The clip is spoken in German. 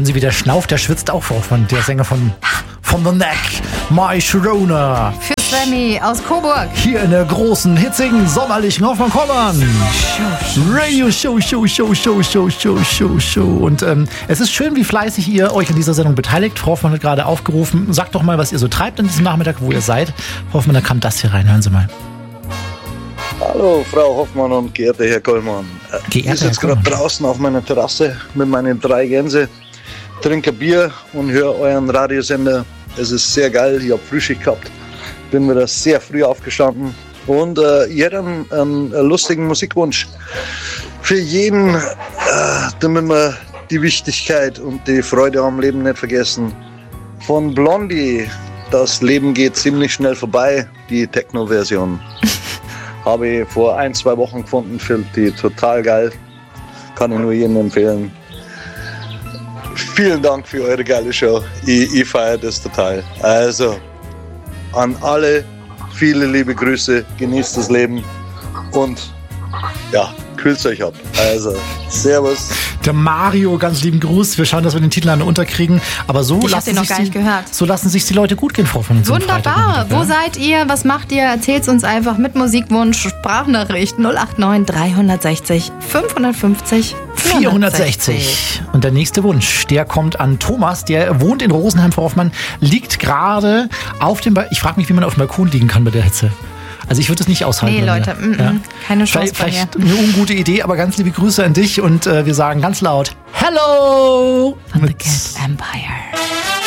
Sie, wie der schnauft, der schwitzt auch vor von der Sänger von The Neck, My Sharona. Für Sammy aus Coburg. Hier in der großen, hitzigen, sommerlichen Hoffmann-Kommern. Radio Show. Und es ist schön, wie fleißig ihr euch an dieser Sendung beteiligt. Frau Hoffmann hat gerade aufgerufen. Sagt doch mal, was ihr so treibt an diesem Nachmittag, wo ihr seid. Frau Hoffmann, da kam das hier rein. Hören Sie mal. Hallo, Frau Hoffmann und geehrter Herr Kollmann. Ich sitze gerade draußen auf meiner Terrasse mit meinen 3 Gänse, trinke Bier und höre euren Radiosender. Es ist sehr geil, ich habe Frühschicht gehabt, bin wieder sehr früh aufgestanden und ich hätte einen lustigen Musikwunsch für jeden, damit wir die Wichtigkeit und die Freude am Leben nicht vergessen. Von Blondie, das Leben geht ziemlich schnell vorbei, die Techno-Version. Habe ich vor 1-2 Wochen gefunden, finde die total geil. Kann ich nur jedem empfehlen. Vielen Dank für eure geile Show. Ich feiere das total. Also, an alle viele liebe Grüße, genießt das Leben und ja, kühlt euch ab. Also, servus. Der Mario, ganz lieben Gruß. Wir schauen, dass wir den Titel unterkriegen. Aber so lassen sich die Leute gut gehen, Frau von uns. Wunderbar. Wo seid ihr? Was macht ihr? Erzählt's uns einfach mit Musikwunsch, Sprachnachricht 089 360 550 460. Und der nächste Wunsch, der kommt an Thomas, der wohnt in Rosenheim, Frau Hoffmann, liegt gerade auf dem Ich frage mich, wie man auf dem Balkon liegen kann bei der Hitze. Also ich würde es nicht aushalten. Nee, Leute, keine Chance. Vielleicht eine ungute Idee, aber ganz liebe Grüße an dich und wir sagen ganz laut Hello! Von The Cat Empire.